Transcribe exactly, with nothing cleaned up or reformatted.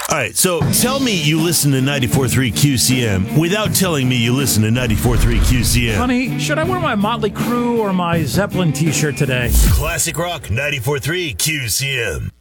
All right, so tell me you listen to ninety-four point three Q C M without telling me you listen to ninety-four point three Q C M. Honey, should I wear my Motley Crue or my Zeppelin t-shirt today? Classic Rock ninety-four point three Q C M.